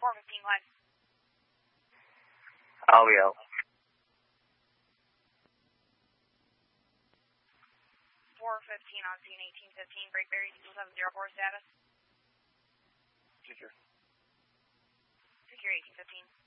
415 line. Olio. 415 on scene 1815, Brakeberry 704 status. Secure. Secure 1815.